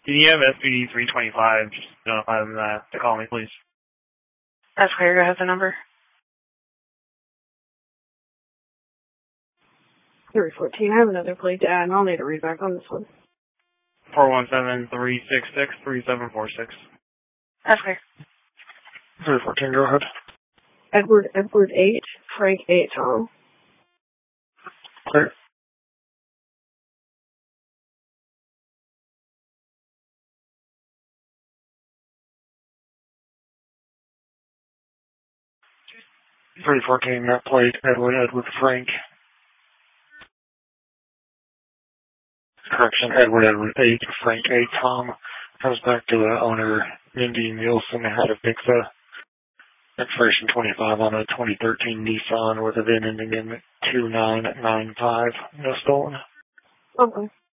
Can you have SPD 325? Just notify them to call me, please. That's clear. Go ahead, the number. 314. I have another plate to add, and I'll need a read back on this one. 417-366-3746. That's clear. 314, go ahead. Edward 8, Frank 8, Tom. Clear. that plate, Edward Frank. Correction, Edward 8, Frank 8, Tom. Comes back to the owner, Mindy Nielsen, had a Bixa. Expiration 25 on a 2013 Nissan with a VIN ending in 2995. No stolen. Okay.